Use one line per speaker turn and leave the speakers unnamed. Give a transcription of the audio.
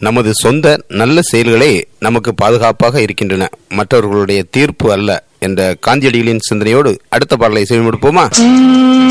நமது சொந்த நல்ல செயல்களே நமக்கு பாதுகாப்பாக இருக்கின்றன, மற்றவர்களுடைய தீர்ப்பு அல்ல என்ற காந்தியடிகளின் சிந்தனையோடு அடுத்த பாடலை செவிமடுப்போமா?